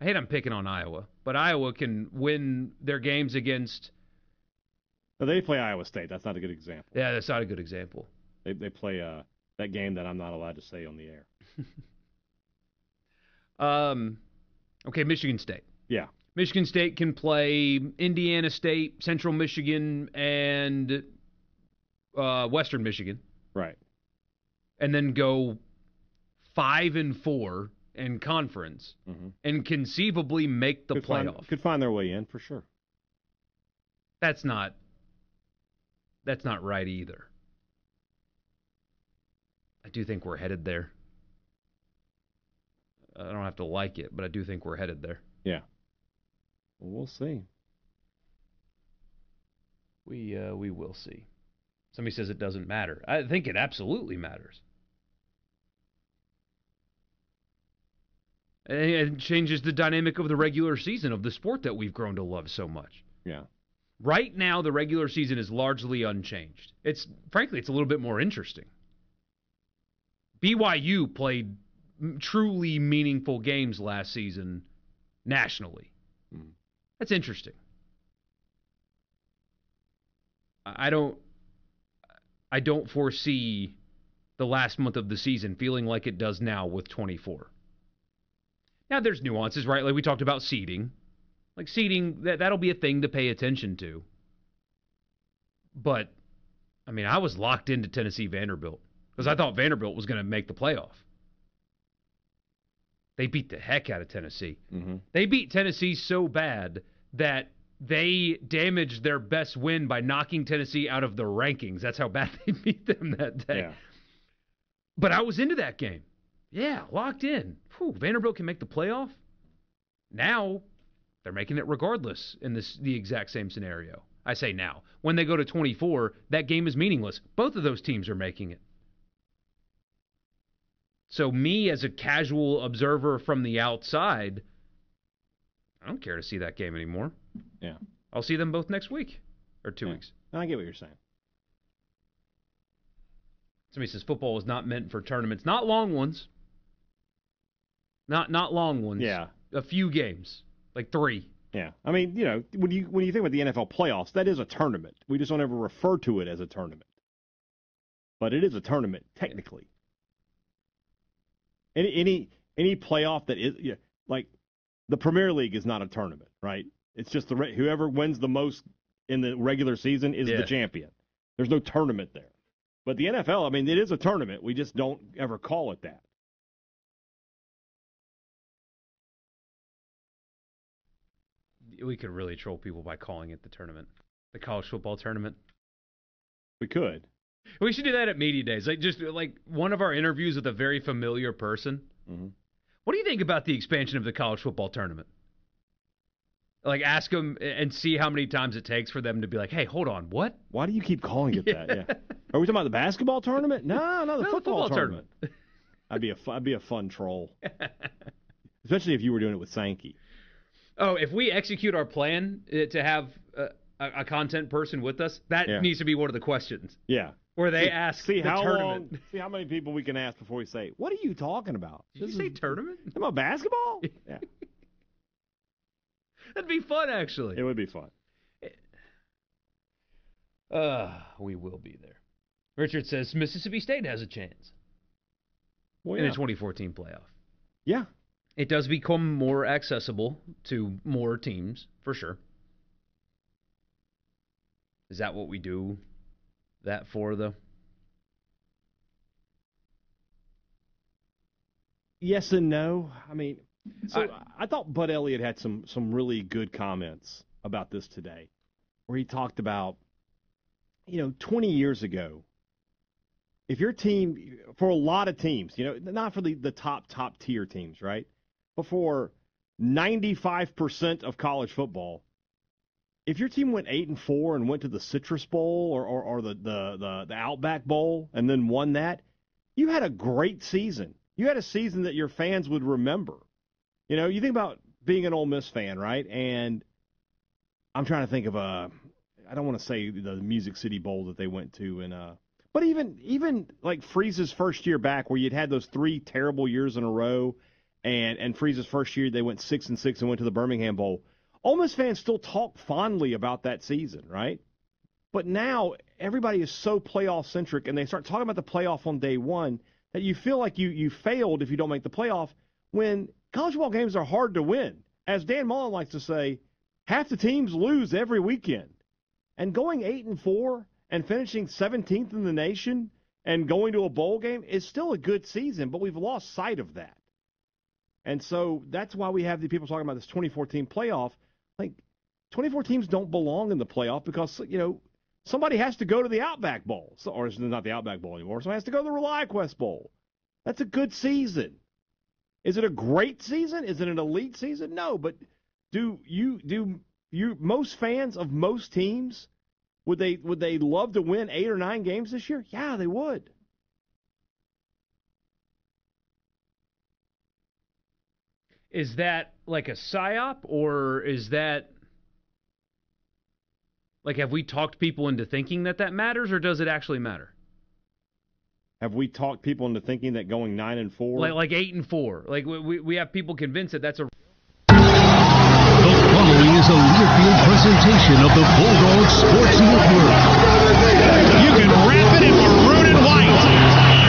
hate I'm picking on Iowa, but Iowa can win their games against. No, they play Iowa State. That's not a good example. Yeah, that's not a good example. They play that game that I'm not allowed to say on the air. Okay, Michigan State. Yeah. Michigan State can play Indiana State, Central Michigan, and Western Michigan. Right. And then go 5-4 in conference and conceivably make the playoff. Could find their way in for sure. That's not right either. I do think we're headed there. I don't have to like it, but I do think we're headed there. Yeah. Well, we'll see. We will see. Somebody says it doesn't matter. I think it absolutely matters. It changes the dynamic of the regular season of the sport that we've grown to love so much. Yeah. Right now, the regular season is largely unchanged. Frankly, it's a little bit more interesting. BYU played truly meaningful games last season nationally. That's interesting. I don't foresee the last month of the season feeling like it does now with 24. Now, there's nuances, right? Like we talked about seeding. Like seeding, that'll be a thing to pay attention to. But, I mean, I was locked into Tennessee Vanderbilt because I thought Vanderbilt was going to make the playoff. They beat the heck out of Tennessee. They beat Tennessee so bad that they damaged their best win by knocking Tennessee out of the rankings. That's how bad they beat them that day. Yeah. But I was into that game. Yeah, locked in. Whew, Vanderbilt can make the playoff. Now, they're making it regardless in the exact same scenario. I say now. When they go to 24, that game is meaningless. Both of those teams are making it. So me, as a casual observer from the outside, I don't care to see that game anymore. Yeah. I'll see them both next week or 2 weeks. I get what you're saying. Somebody says football was not meant for tournaments. Not long ones. Not long ones. Yeah. A few games. Like 3. Yeah. I mean, when you think about the NFL playoffs, that is a tournament. We just don't ever refer to it as a tournament. But it is a tournament, technically. Any playoff that is, like the Premier League is not a tournament, right? It's just whoever wins the most in the regular season is the champion. There's no tournament there. But the NFL, I mean, it is a tournament. We just don't ever call it that. We could really troll people by calling it the tournament. The college football tournament. We could. We should do that at Media Days. Just one of our interviews with a very familiar person. What do you think about the expansion of the college football tournament? Like, ask them and see how many times it takes for them to be like, hey, hold on, what? Why do you keep calling it that? Yeah. Are we talking about the basketball tournament? No, the football tournament. I'd be a fun troll. Especially if you were doing it with Sankey. Oh, if we execute our plan to have a content person with us, that needs to be one of the questions. Yeah. Where they ask see the how tournament. See how many people we can ask before we say, what are you talking about? Did you say tournament? About basketball? Yeah. That'd be fun, actually. It would be fun. We will be there. Richard says Mississippi State has a chance in the 2014 playoff. Yeah. It does become more accessible to more teams, for sure. Is that what we do that for, though? Yes and no. I mean, I thought Bud Elliott had some really good comments about this today, where he talked about, 20 years ago, if your team, for a lot of teams, not for the top tier teams, right? But for 95% of college football, if your team went 8-4 and went to the Citrus Bowl or the Outback Bowl and then won that, you had a great season. You had a season that your fans would remember. You think about being an Ole Miss fan, right? And I'm trying to think of I don't want to say the Music City Bowl that they went to, but even like Freeze's first year back, where you'd had those 3 terrible years in a row, and Freeze's first year they went 6-6 and went to the Birmingham Bowl. Ole Miss fans still talk fondly about that season, right? But now everybody is so playoff-centric, and they start talking about the playoff on day one that you feel like you failed if you don't make the playoff when college football games are hard to win. As Dan Mullen likes to say, half the teams lose every weekend. And going 8-4 and finishing 17th in the nation and going to a bowl game is still a good season, but we've lost sight of that. And so that's why we have the people talking about this 24-team playoff. Like, 24 teams don't belong in the playoff because, somebody has to go to the Outback Bowl. Or it's not the Outback Bowl anymore. Somebody has to go to the ReliaQuest Bowl. That's a good season. Is it a great season? Is it an elite season? No, but do most fans of most teams, would they love to win 8 or 9 games this year? Yeah, they would. Is that like a psyop, or is that like, have we talked people into thinking that matters, or does it actually matter? Have we talked people into thinking that going 9-4, like 8-4, like we have people convinced that that's a. The following is a Learfield presentation of the Bulldog Sports Network. You can wrap it in maroon and white.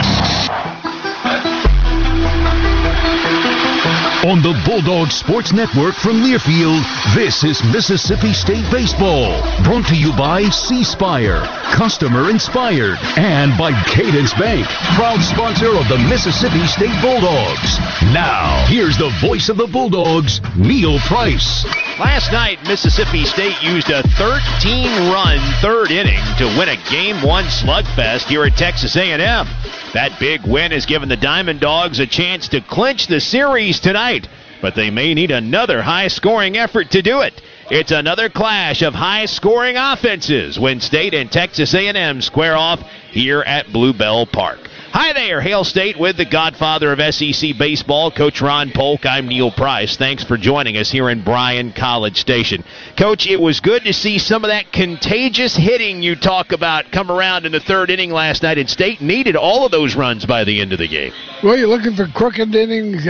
On the Bulldog Sports Network from Learfield, this is Mississippi State Baseball. Brought to you by C-Spire, customer inspired, and by Cadence Bank, proud sponsor of the Mississippi State Bulldogs. Now, here's the voice of the Bulldogs, Neil Price. Last night, Mississippi State used a 13-run third inning to win a Game 1 slugfest here at Texas A&M. That big win has given the Diamond Dogs a chance to clinch the series tonight, but they may need another high-scoring effort to do it. It's another clash of high-scoring offenses when State and Texas A&M square off here at Bluebell Park. Hi there, Hail State with the godfather of SEC baseball, Coach Ron Polk. I'm Neil Price. Thanks for joining us here in Bryan College Station. Coach, it was good to see some of that contagious hitting you talk about come around in the third inning last night, and State needed all of those runs by the end of the game. Well, you're looking for crooked innings,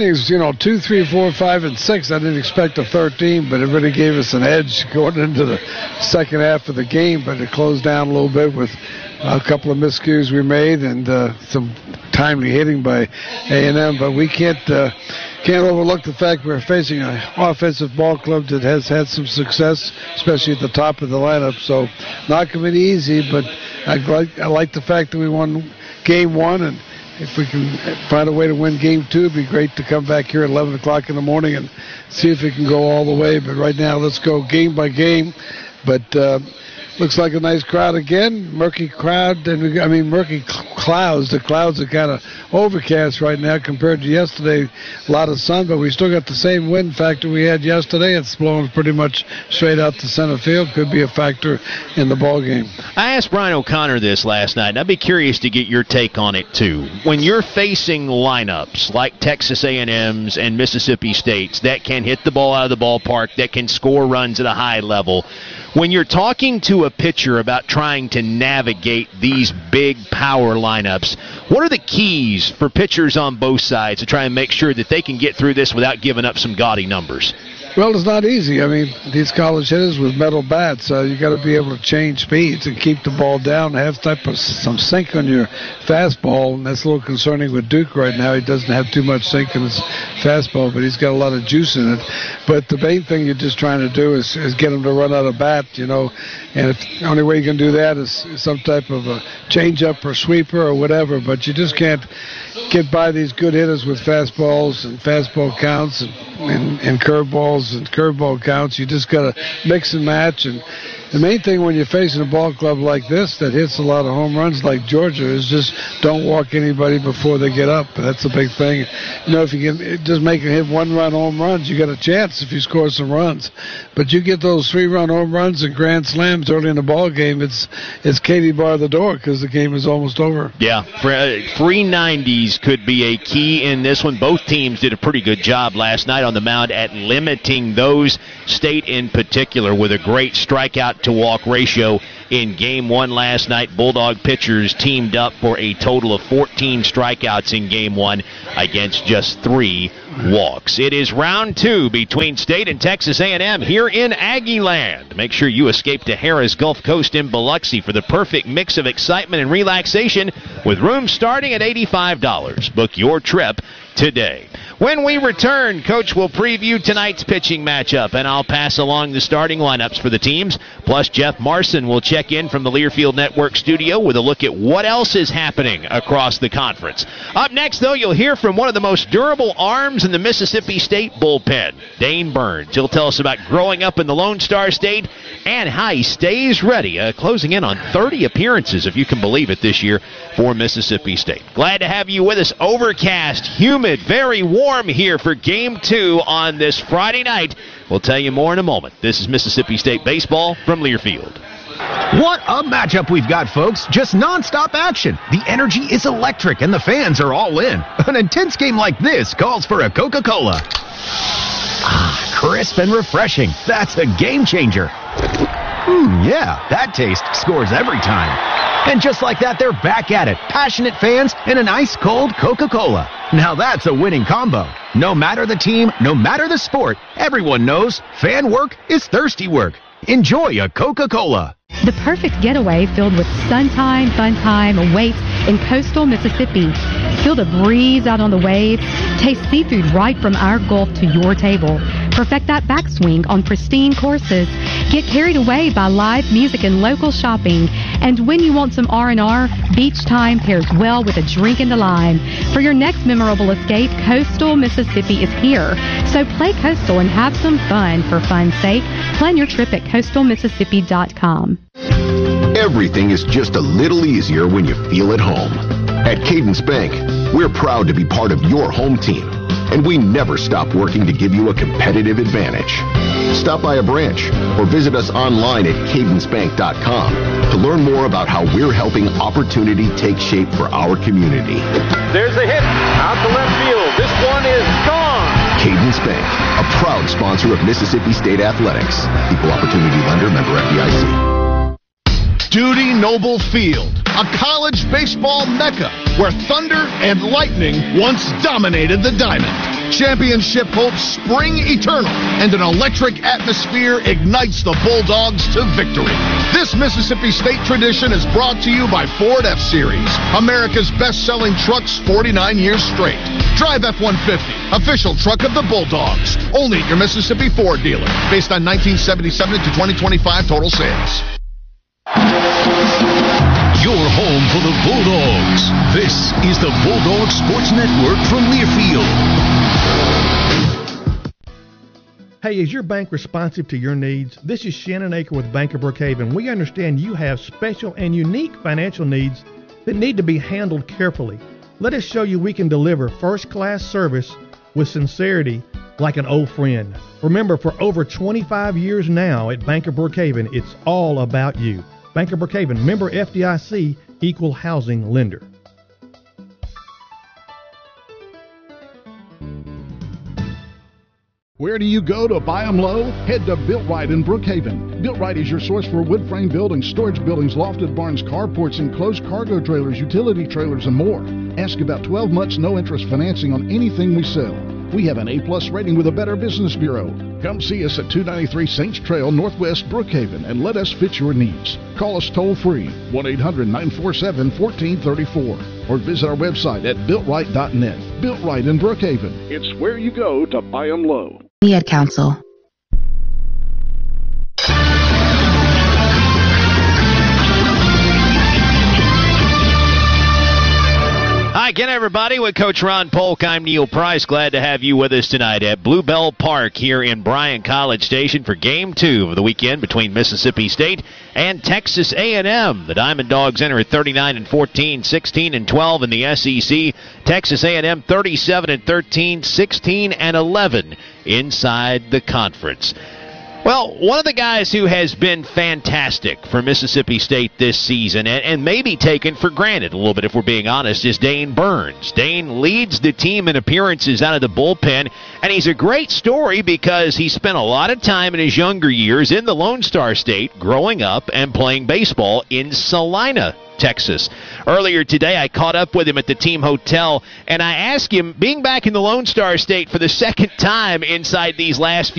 2, 3, 4, 5, and 6. I didn't expect a 13, but it really gave us an edge going into the second half of the game, but it closed down a little bit with a couple of miscues we made and some timely hitting by A&M, but we can't overlook the fact we're facing an offensive ball club that has had some success, especially at the top of the lineup. So not going to be easy, but I like the fact that we won Game 1, and if we can find a way to win Game 2, it'd be great to come back here at 11 o'clock in the morning and see if we can go all the way. But right now, let's go game by game. But looks like a nice crowd again. Murky crowd, murky clouds. The clouds are kind of overcast right now compared to yesterday. A lot of sun, but we still got the same wind factor we had yesterday. It's blowing pretty much straight out to center field. Could be a factor in the ball game. I asked Brian O'Connor this last night, and I'd be curious to get your take on it too. When you're facing lineups like Texas A&M's and Mississippi State's that can hit the ball out of the ballpark, that can score runs at a high level, when you're talking to a pitcher about trying to navigate these big power lineups, what are the keys for pitchers on both sides to try and make sure that they can get through this without giving up some gaudy numbers? Well, it's not easy. I mean, these college hitters with metal bats, you got to be able to change speeds and keep the ball down, have some sink on your fastball, and that's a little concerning with Duke right now. He doesn't have too much sink in his fastball, but he's got a lot of juice in it. But the main thing you're just trying to do is get him to run out of bat, and if the only way you can do that is some type of a changeup or sweeper or whatever, but you just can't get by these good hitters with fastballs and fastball counts and curveballs and curveball counts. You just got to mix and match. And the main thing when you're facing a ball club like this that hits a lot of home runs like Georgia is just don't walk anybody before they get up. That's a big thing. If you can just make them hit one-run home runs, you got a chance if you score some runs. But you get those 3-run home runs and grand slams early in the ball game, it's Katie bar the door because the game is almost over. Yeah, 390s could be a key in this one. Both teams did a pretty good job last night on the mound at limiting those. State in particular with a great strikeout strike-to-walk ratio in Game 1 last night. Bulldog pitchers teamed up for a total of 14 strikeouts in Game 1 against just 3 walks. It is round 2 between State and Texas A&M here in Aggieland. Make sure you escape to Harrah's Gulf Coast in Biloxi for the perfect mix of excitement and relaxation with rooms starting at $85. Book your trip today. When we return, Coach will preview tonight's pitching matchup, and I'll pass along the starting lineups for the teams. Plus, Jeff Marson will check in from the Learfield Network studio with a look at what else is happening across the conference. Up next, though, you'll hear from one of the most durable arms in the Mississippi State bullpen, Dane Burns. He'll tell us about growing up in the Lone Star State and how he stays ready, closing in on 30 appearances, if you can believe it, this year for Mississippi State. Glad to have you with us. Overcast, humid, very warm here for Game 2 on this Friday night. We'll tell you more in a moment. This is Mississippi State baseball from Learfield. What a matchup we've got, folks. Just nonstop action. The energy is electric, and the fans are all in. An intense game like this calls for a Coca-Cola. Ah, crisp and refreshing. That's a game changer. Yeah, that taste scores every time. And just like that, they're back at it. Passionate fans and an ice-cold Coca-Cola. Now that's a winning combo. No matter the team, no matter the sport, everyone knows fan work is thirsty work. Enjoy a Coca-Cola. The perfect getaway filled with sun time, fun time awaits in coastal Mississippi. Feel the breeze out on the waves. Taste seafood right from our Gulf to your table. Perfect that backswing on pristine courses. Get carried away by live music and local shopping. And when you want some R&R, beach time pairs well with a drink and a lime. For your next memorable escape, coastal Mississippi is here. So play coastal and have some fun. For fun's sake, plan your trip at coastalmississippi.com. Everything is just a little easier when you feel at home. At Cadence Bank, we're proud to be part of your home team, and we never stop working to give you a competitive advantage. Stop by a branch or visit us online at cadencebank.com to learn more about how we're helping opportunity take shape for our community. There's a hit out to left field. This one is gone. Cadence Bank, a proud sponsor of Mississippi State Athletics. Equal opportunity lender, member FDIC. Dudy Noble Field, a college baseball mecca where thunder and lightning once dominated the diamond. Championship hopes spring eternal, and an electric atmosphere ignites the Bulldogs to victory. This Mississippi State tradition is brought to you by Ford F-Series, America's best-selling trucks 49 years straight. Drive F-150, official truck of the Bulldogs, only at your Mississippi Ford dealer, based on 1977 to 2025 total sales. Your home for the Bulldogs. This is the Bulldog Sports Network from Learfield. Hey, is your bank responsive to your needs? This is Shannon Aker with Bank of Brookhaven. We understand you have special and unique financial needs that need to be handled carefully. Let us show you we can deliver first-class service with sincerity like an old friend. Remember, for over 25 years now at Bank of Brookhaven, it's all about you. Bank of Brookhaven, member FDIC, equal housing lender. Where do you go to buy them low? Head to Built Right in Brookhaven. Built Right is your source for wood frame buildings, storage buildings, lofted barns, carports, enclosed cargo trailers, utility trailers, and more. Ask about 12 months no-interest financing on anything we sell. We have an A+ rating with a Better Business Bureau. Come see us at 293 Saints Trail, Northwest Brookhaven, and let us fit your needs. Call us toll-free, 1-800-947-1434, or visit our website at BuiltRight.net. Built Right in Brookhaven. It's where you go to buy them low. The Ad Council. Hi again, everybody. With Coach Ron Polk, I'm Neil Price. Glad to have you with us tonight at Bluebell Park here in Bryan College Station for Game 2 of the weekend between Mississippi State and Texas A&M. The Diamond Dogs enter at 39-14, 16-12 in the SEC. Texas A&M 37-13, 16-11 inside the conference. Well, one of the guys who has been fantastic for Mississippi State this season, and maybe taken for granted a little bit if we're being honest, is Dane Burns. Dane leads the team in appearances out of the bullpen, and he's a great story because he spent a lot of time in his younger years in the Lone Star State growing up and playing baseball in Salina, Texas. Earlier today, I caught up with him at the team hotel, and I asked him, being back in the Lone Star State for the second time inside these last few